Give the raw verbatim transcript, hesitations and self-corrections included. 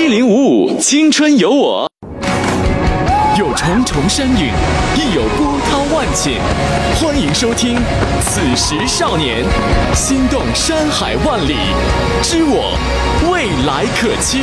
一零五五青春有我。 有重重山岭，亦有波涛万顷。欢迎收听《此时少年》，心动山海万里，知我未来可期。